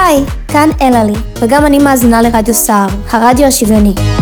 היי, כאן אלעלי, וגם אני מאזינה לרדיו סער, הרדיו השוויוני.